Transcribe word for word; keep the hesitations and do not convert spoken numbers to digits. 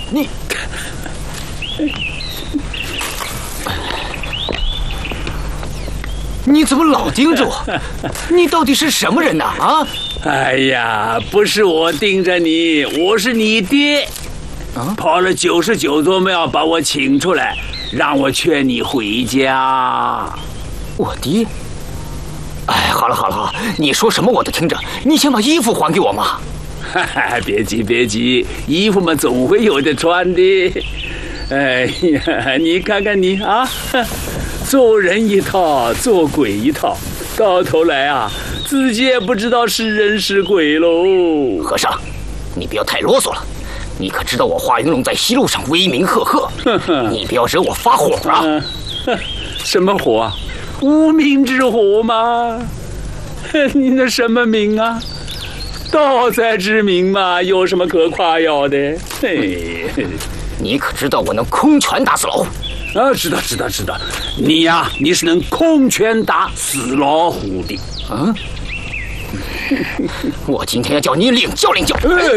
你，你怎么老盯着我？你到底是什么人呐？啊！ 哎呀，不是我盯着你，我是你爹。啊，跑了九十九座庙把我请出来，让我劝你回家。 我爹？哎，好了好了，你说什么我都听着。你先把衣服还给我嘛。 哈哈，别急别急，衣服嘛总会有的穿的。哎呀，你看看你啊，做人一套，做鬼一套，到头来啊，自己也不知道是人是鬼喽。 和尚，你不要太啰嗦了。你可知道我华云龙在西路上威名赫赫？你不要惹我发火啊！ 什么火啊？无名之火吗？你那什么名啊？道在之名嘛，有什么可夸耀的？嘿， 你可知道我能空拳打死老虎？ 啊，知道知道知道。你呀、啊，你是能空拳打死老虎的。 嗯，我今天要叫你领教领教。